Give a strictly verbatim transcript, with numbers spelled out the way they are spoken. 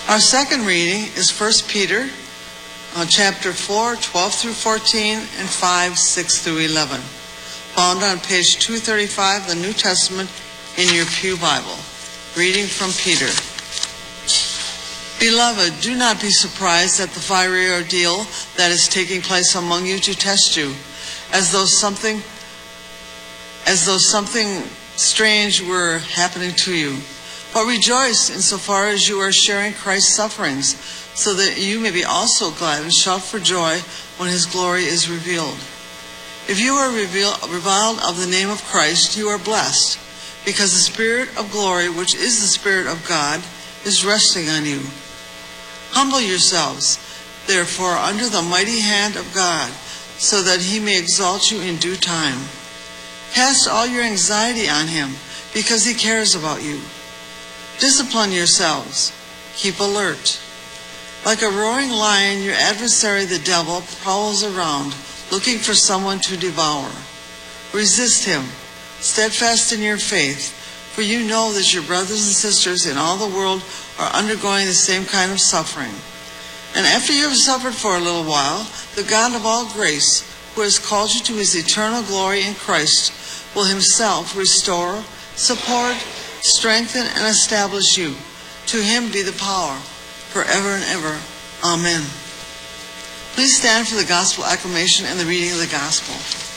Our second reading is First Peter, uh, chapter four, twelve through fourteen, and five, six through eleven, found on page two thirty-five of the New Testament in your Pew Bible. Reading from Peter. Beloved, do not be surprised at the fiery ordeal that is taking place among you to test you, as though something, as though something strange were happening to you. But rejoice insofar as you are sharing Christ's sufferings, so that you may be also glad and shout for joy when his glory is revealed. If you are reviled of the name of Christ, you are blessed, because the Spirit of glory, which is the Spirit of God, is resting on you. Humble yourselves, therefore, under the mighty hand of God, so that he may exalt you in due time. Cast all your anxiety on him, because he cares about you. Discipline yourselves. Keep alert. Like a roaring lion, your adversary, the devil, prowls around, looking for someone to devour. Resist him, steadfast in your faith, for you know that your brothers and sisters in all the world are undergoing the same kind of suffering. And after you have suffered for a little while, the God of all grace, who has called you to his eternal glory in Christ, will himself restore, support, strengthen, and establish you. To him be the power forever and ever. Amen. Please stand for the gospel acclamation and the reading of the gospel.